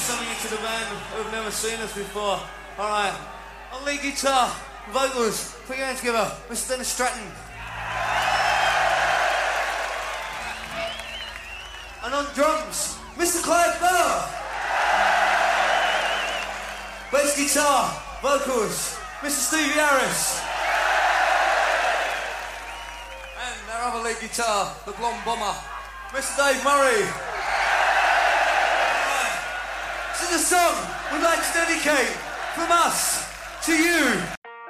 something into the band who've never seen us before. Alright, on lead guitar, vocals, put your hands together, Mr. Dennis Stratton. And on drums, Mr. Clive Burr. Bass guitar, vocals, Mr. Stevie Harris. And our other lead guitar, the blonde bomber, Mr. Dave Murray. Right. This is a song we'd like to dedicate from us to you.